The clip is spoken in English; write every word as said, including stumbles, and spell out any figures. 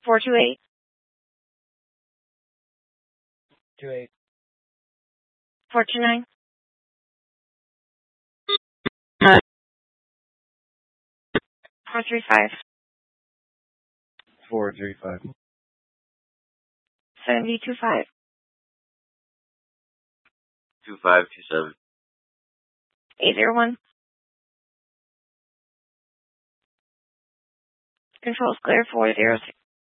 four two eight. Two eight. four two nine. four three five. Four three five. seven two five. Two five two seven. eight zero one. Control's clear four zero six.